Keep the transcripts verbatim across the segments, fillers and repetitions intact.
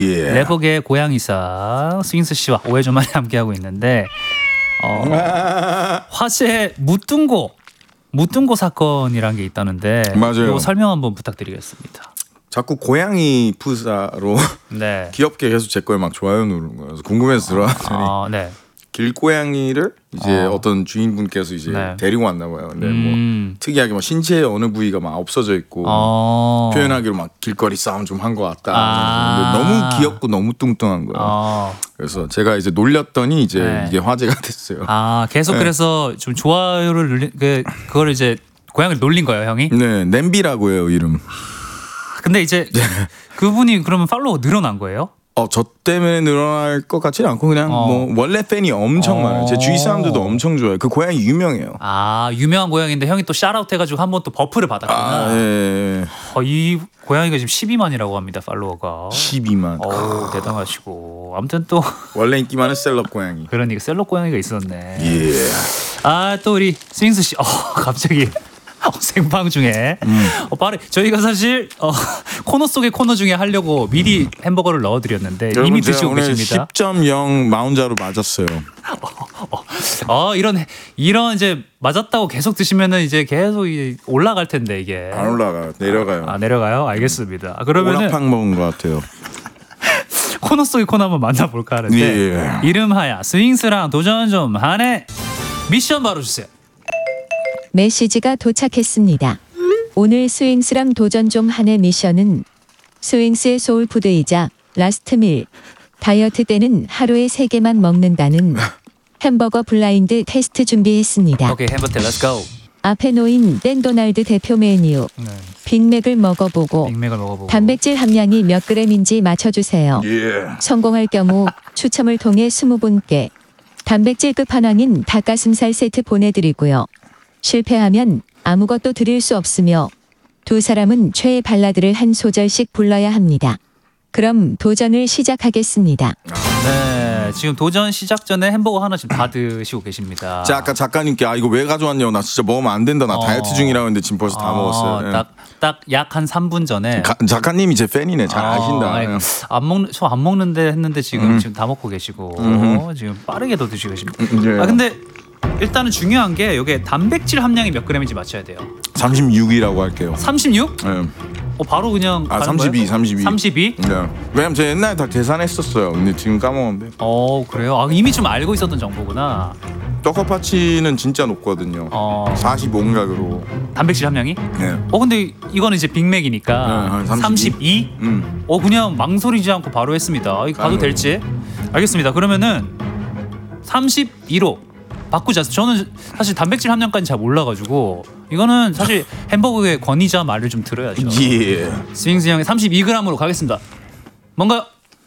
예. 래퍼계의 고양이상 스윙스 씨와 오해좀 많이 함께하고 있는데 어, 화제 무뚱고 무뚱고 사건이란 게 있다는데 맞아요. 이거 설명 한번 부탁드리겠습니다. 자꾸 고양이 푸사로 네. 귀엽게 계속 제 거에 막 좋아요 누르는 거예요. 그래서 궁금해서 들어왔더니 아, 네. 길고양이를 이제 어. 어떤 주인분께서 이제 네. 데리고 왔나 봐요. 근데 음. 뭐 특이하게 막 신체의 어느 부위가 막 없어져 있고 어. 표현하기로 막 길거리 싸움 좀 한 것 같다. 아. 근데 너무 귀엽고 너무 뚱뚱한 거예요. 어. 그래서 제가 이제 놀렸더니 이제 네. 이게 화제가 됐어요. 아, 계속 네. 그래서 좀 좋아요를 눌린 그 그걸 이제 고양이를 놀린 거예요, 형이? 네, 냄비라고 해요 이름. 근데 이제 그분이 그러면 팔로워 늘어난 거예요? 어, 저 때문에 늘어날 것 같지는 않고 그냥 어. 뭐 원래 팬이 엄청 어. 많아요. 제 주위 사람들도 엄청 좋아해요. 그 고양이 유명해요. 아, 유명한 고양인데 형이 또 샤라웃 해가지고 한 번 또 버프를 받았구나. 아, 예. 어, 이 고양이가 지금 십이만이라고 합니다, 팔로워가. 십이만. 어, 대단하시고. 아무튼 또 원래 인기 많은 셀럽 고양이. 그러니까 셀럽 고양이가 있었네. 예. 아, 또 우리 스윙스 씨, 어, 갑자기 어, 생방 중에 음. 어, 빠르. 저희가 사실 어, 코너 속의 코너 중에 하려고 미리 햄버거를 넣어드렸는데 이미 드시고 오늘 계십니다. 십 점 영 마운자로 맞았어요. 어, 이런 이런 이제 맞았다고 계속 드시면은 이제 계속 이제 올라갈 텐데 이게. 안 올라가요. 내려가요. 아, 내려가요? 알겠습니다. 그러면은 오락팡 먹은 것 같아요. 코너 속의 코너 한번 만나볼까 하는데 예. 이름하여 스윙스랑 도전 좀 하네. 미션 바로 주세요. 메시지가 도착했습니다. 오늘 스윙스랑 도전 좀 하네 미션은 스윙스의 소울푸드이자 라스트밀 다이어트 때는 하루에 세 개만 먹는다는 햄버거 블라인드 테스트 준비했습니다. 오케이, 햄버거 렛츠 고. 앞에 놓인 땡도날드 대표 메뉴 네, 빅맥을 먹어보고 빅맥을 먹어보고. 단백질 함량이 몇 그램인지 맞춰주세요. 예. 성공할 경우 추첨을 통해 스무 분께 단백질 끝판왕인 닭가슴살 세트 보내드리고요. 실패하면 아무것도 드릴 수 없으며 두 사람은 최애 발라드를 한 소절씩 불러야 합니다. 그럼 도전을 시작하겠습니다. 네, 지금 도전 시작 전에 햄버거 하나 지금 다 드시고 계십니다. 제가 아까 작가님께 아 이거 왜 가져왔냐고 나 진짜 먹으면 안 된다 나 어. 다이어트 중이라고 했는데 지금 벌써 다 먹었어요. 예. 딱딱 약 한 삼 분 전에. 가, 작가님이 제 팬이네. 잘 아신다. 예. 안 먹는 저 안 먹는데 했는데 지금 음. 지금 다 먹고 계시고 음. 지금 빠르게 더 드시고 계십니다. 음, 예. 아 근데 일단은 중요한 게 이게 단백질 함량이 몇 그램인지 맞춰야 돼요. 삼십육이라고 할게요. 삼십육? 예. 어 바로 그냥 아 가는 삼십이, 거예요? 삼십이. 삼십이? 네. 왜냐면 제가 옛날에 다 계산했었어요. 근데 지금 까먹었는데. 어 그래요? 아 이미 좀 알고 있었던 정보구나. 떡커파치는 진짜 높거든요. 어 사십오인가 그러고. 단백질 함량이? 네. 어 근데 이거는 이제 빅맥이니까 네, 한 삼십이? 삼십이? 음. 어 그냥 망설이지 않고 바로 했습니다. 이거 가도 아유. 될지? 알겠습니다. 그러면은 삼십이로 바꾸자. 저는 사실 단백질 함량까지 잘 몰라가지고 이거는 사실 햄버거의 권위자 말을 좀 들어야죠. 예. 스윙스 형의 삼십이 그램으로 가겠습니다. 뭔가요?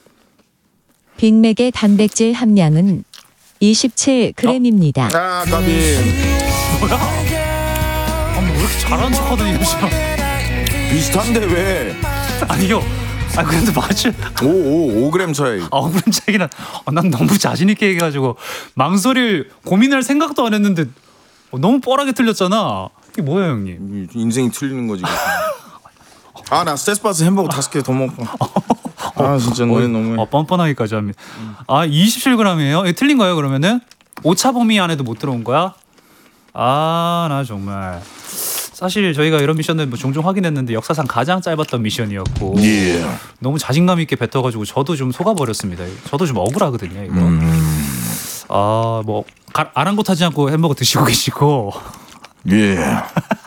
빅맥의 단백질 함량은 이십칠 그램입니다. 아 까비. 뭐야? 아, 뭐 왜 이렇게 잘하는 척하더니 요즘. 비슷한데 왜? 아니요. 아 그래도 맞을. 오오 오 그램 차이. 아 그런 차이는 아, 난 너무 자신 있게 얘기해가지고 망설일 고민할 생각도 안 했는데 어, 너무 뻔하게 틀렸잖아. 이게 뭐야 형님? 인생이 틀리는 거지. 아 나 스트레스받아서 햄버거 다섯 개 더 먹고. 아 진짜 너무 너무. 어, 뻔뻔하기까지 합니다. 아 이십칠 그램이에요? 틀린 거예요 그러면은? 오차 범위 안에도 못 들어온 거야? 아 나 정말 사실 저희가 이런 미션을 뭐 종종 확인했는데 역사상 가장 짧았던 미션이었고 예. 너무 자신감 있게 뱉어가지고 저도 좀 속아버렸습니다. 저도 좀 억울하거든요 이거. 음. 아뭐 아랑곳하지 않고 햄버거 드시고 계시고 예.